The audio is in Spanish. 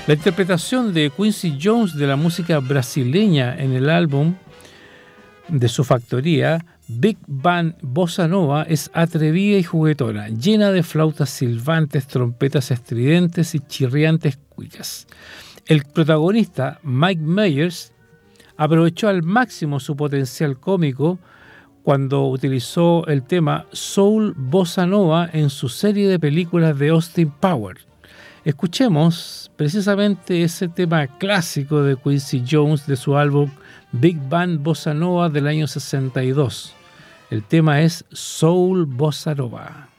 La interpretación de Quincy Jones de la música brasileña en el álbum de su factoría, Big Band Bossa Nova, es atrevida y juguetona, llena de flautas silbantes, trompetas estridentes y chirriantes cuicas. El protagonista, Mike Myers, aprovechó al máximo su potencial cómico cuando utilizó el tema Soul Bossa Nova en su serie de películas de Austin Powers. Escuchemos precisamente ese tema clásico de Quincy Jones de su álbum Big Band Bossa Nova del año 62. El tema es Soul Bossa Nova.